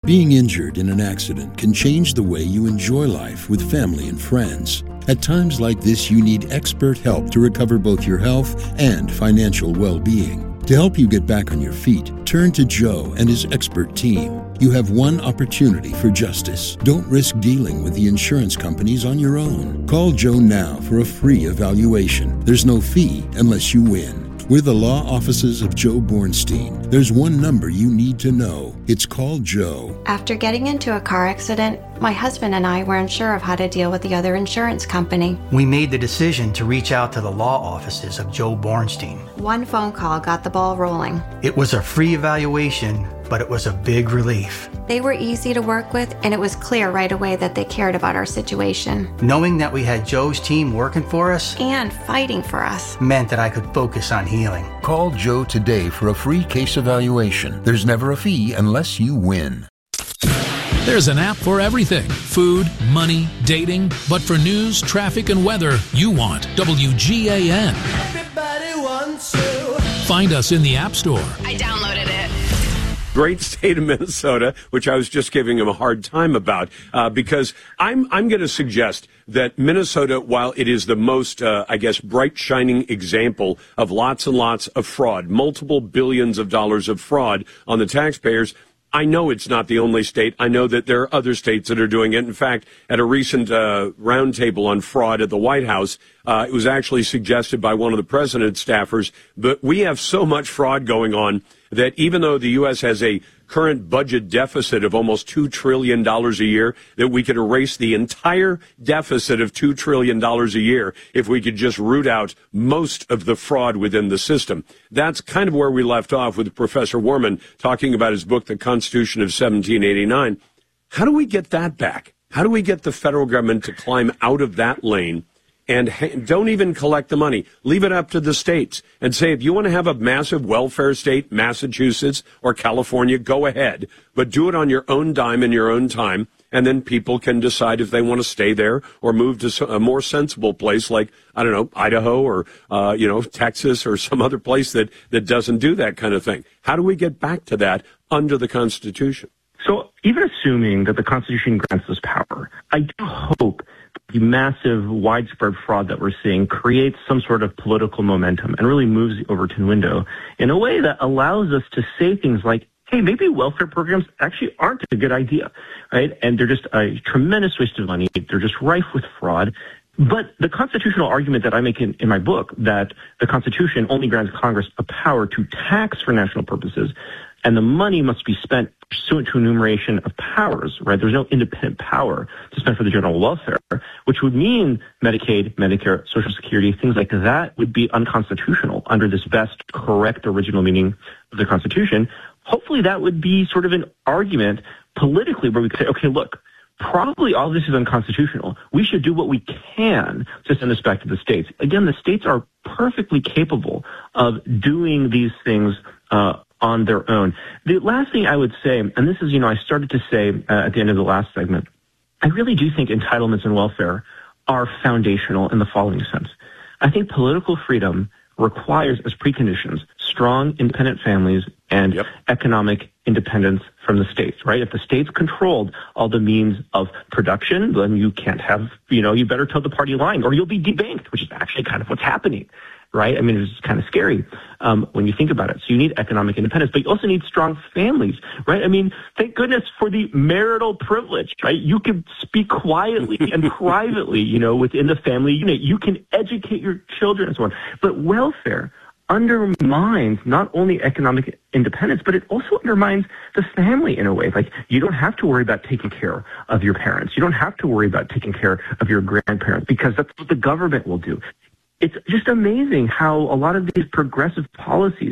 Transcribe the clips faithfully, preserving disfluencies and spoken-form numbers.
Being injured in an accident can change the way you enjoy life with family and friends. At times like this, you need expert help to recover both your health and financial well-being. To help you get back on your feet, turn to Joe and his expert team. You have one opportunity for justice. Don't risk dealing with the insurance companies on your own. Call Joe now for a free evaluation. There's no fee unless you win. We're the law offices of Joe Bornstein. There's one number you need to know. It's called Joe. After getting into a car accident, my husband and I weren't sure of how to deal with the other insurance company. We made the decision to reach out to the law offices of Joe Bornstein. One phone call got the ball rolling. It was a free evaluation, but it was a big relief. They were easy to work with, and it was clear right away that they cared about our situation. Knowing that we had Joe's team working for us and fighting for us meant that I could focus on healing. Call Joe today for a free case evaluation. There's never a fee unless you win. There's an app for everything. Food, money, dating. But for news, traffic, and weather, you want W G A N. Everybody wants to. Find us in the App Store. I downloaded it. Great state of Minnesota, which I was just giving him a hard time about, uh, because I'm I'm going to suggest that Minnesota, while it is the most, uh, I guess, bright, shining example of lots and lots of fraud, multiple billions of dollars of fraud on the taxpayers, I know it's not the only state. I know that there are other states that are doing it. In fact, at a recent uh, roundtable on fraud at the White House, uh, it was actually suggested by one of the president's staffers that we have so much fraud going on that even though the U S has a current budget deficit of almost two trillion dollars a year, that we could erase the entire deficit of two trillion dollars a year if we could just root out most of the fraud within the system. That's kind of where we left off with Professor Worman talking about his book, The Constitution of seventeen eighty-nine. How do we get that back? How do we get the federal government to climb out of that lane and ha- don't even collect the money? Leave it up to the states and say, if you want to have a massive welfare state, Massachusetts or California, go ahead, but do it on your own dime and your own time. And then people can decide if they want to stay there or move to a more sensible place like, I don't know, Idaho or, uh, you know, Texas or some other place that, that doesn't do that kind of thing. How do we get back to that under the Constitution? So even assuming that the Constitution grants us power, I do hope the massive, widespread fraud that we're seeing creates some sort of political momentum and really moves the Overton window in a way that allows us to say things like, hey, maybe welfare programs actually aren't a good idea, right? And they're just a tremendous waste of money. They're just rife with fraud. But the constitutional argument that I make in, in my book, that the Constitution only grants Congress a power to tax for national purposes, and the money must be spent pursuant to enumeration of powers, right? There's no independent power to spend for the general welfare, which would mean Medicaid, Medicare, Social Security, things like that would be unconstitutional under this best, correct, original meaning of the Constitution. Hopefully that would be sort of an argument politically where we could say, okay, look, probably all this is unconstitutional. We should do what we can to send this back to the states. Again, the states are perfectly capable of doing these things uh, on their own. The last thing I would say, and this is, you know, I started to say uh, at the end of the last segment, I really do think entitlements and welfare are foundational in the following sense. I think political freedom requires as preconditions strong, independent families and yep. economic independence from the states, right? If the states controlled all the means of production, then you can't have, you know, you better toe the party line or you'll be debanked, which is actually kind of what's happening, right? I mean, it's kind of scary um, when you think about it. So you need economic independence, but you also need strong families, right? I mean, thank goodness for the marital privilege, right? You can speak quietly and privately, you know, within the family unit. You can educate your children and so on. But welfare undermines not only economic independence, but it also undermines the family in a way. Like, you don't have to worry about taking care of your parents. You don't have to worry about taking care of your grandparents because that's what the government will do. It's just amazing how a lot of these progressive policies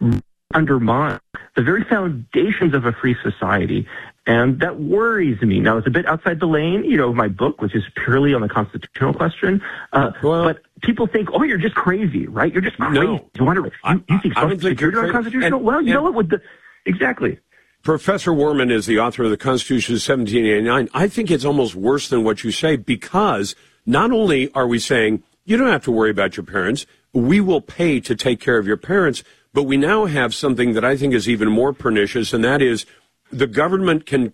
undermine the very foundations of a free society. And that worries me. Now, it's a bit outside the lane, you know, of my book, which is purely on the constitutional question. Uh, well, but people think, oh, you're just crazy, right? You're just crazy. No, you, want to, you, you think Social Security is unconstitutional? And, well, you and, know what? With the, exactly. Professor Worman is the author of the Constitution of seventeen eighty-nine. I think it's almost worse than what you say, because not only are we saying you don't have to worry about your parents, we will pay to take care of your parents, but we now have something that I think is even more pernicious, and that is the government can